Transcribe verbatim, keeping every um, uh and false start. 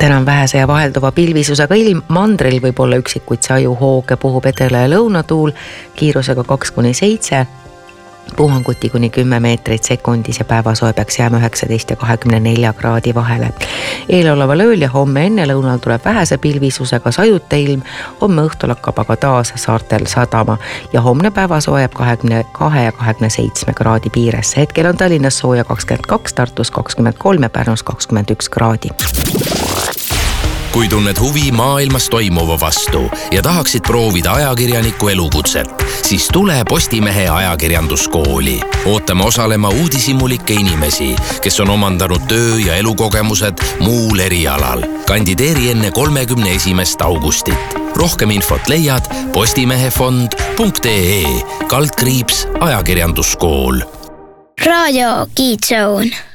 täna on vähese ja vahelduva pilvisusega ilm, mandril võib olla üksikuid sajuhooge, puhub edela ja lõunatuul kiirusega kaks kuni seitse, puhanguti kuni kümme meetrit sekundis ja päevasoe peaks jääma üheksateist ja kahekümne nelja kraadi vahele. Eeloleval ööl ja homme enne lõunal tuleb vähese pilvisusega sajute ilm, homme õhtul hakkab aga taas saartel sadama ja homne päevasoe jääb kahekümne kahe ja kahekümne seitsme kraadi piiresse. Hetkel on Tallinnas sooja kakskümmend kaks, Tartus kakskümmend kolm ja Pärnus kakskümmend üks kraadi. Kui tunned huvi maailmas toimuva vastu ja tahaksid proovida ajakirjaniku elukutset, siis tule Postimehe ajakirjanduskooli. Ootame osalema uudishimulikke inimesi, kes on omandanud töö- ja elukogemused muul erialal. Kandideeri enne kolmekümne esimest augustit. Rohkem infot leiad postimehefond punkt ee kaldkriips ajakirjanduskool. Raadio Kids Zone.